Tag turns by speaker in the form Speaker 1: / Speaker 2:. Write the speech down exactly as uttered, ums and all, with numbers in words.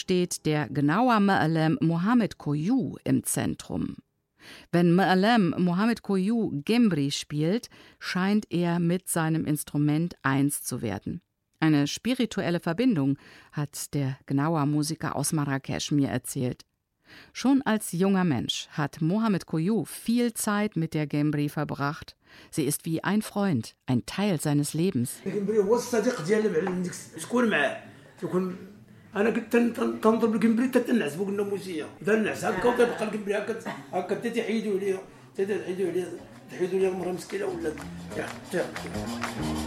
Speaker 1: steht der Gnawa Ma'alem Mohamed Koyou im Zentrum. Wenn Ma'alem Mohamed Koyou Gembri spielt, scheint er mit seinem Instrument eins zu werden. Eine spirituelle Verbindung, hat der Gnawa-Musiker aus Marrakesch mir erzählt. Schon als junger Mensch hat Mohamed Koyou viel Zeit mit der Gembri verbracht. Sie ist wie ein Freund, ein Teil seines Lebens.
Speaker 2: انا كنت تنضرب الجمبري تتنعس فوق الناموسيه تنعس هكا وتبقى الجمبري هكا هكا تحيدوا لي تحيدوا لي تحيدوا لي المراه مسكينه ولا